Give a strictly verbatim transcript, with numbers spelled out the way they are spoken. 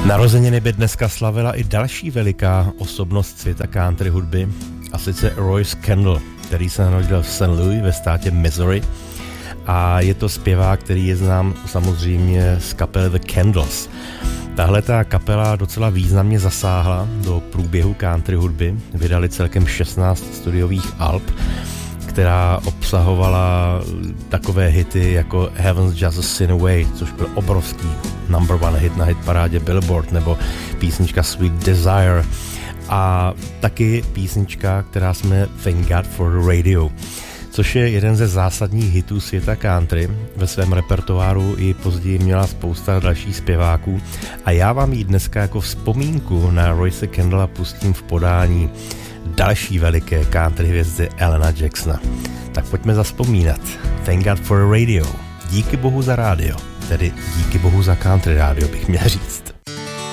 Narozeniny by dneska slavila i další veliká osobnost světa country hudby, a sice Royce Kendall, který se narodil v Saint Louis ve státě Missouri. A je to zpěvák, který je znám samozřejmě z kapely The Kendalls. Tahle ta kapela docela významně zasáhla do průběhu country hudby. Vydali celkem šestnáct studiových alb, která obsahovala takové hity jako Heaven's Just a Sin Away, což byl obrovský number one hit na hitparádě Billboard, nebo písnička Sweet Desire a taky písnička, která se jmenuje Thank God for the Radio, což je jeden ze zásadních hitů světa country. Ve svém repertoáru i později měla spousta dalších zpěváků a já vám ji dneska jako vzpomínku na Royce Kendalla pustím v podání další veliké country hvězdy Alana Jacksona. Tak pojďme zavzpomínat. Thank God for the Radio. Díky bohu za rádio. Tedy díky bohu za country rádio bych měl říct.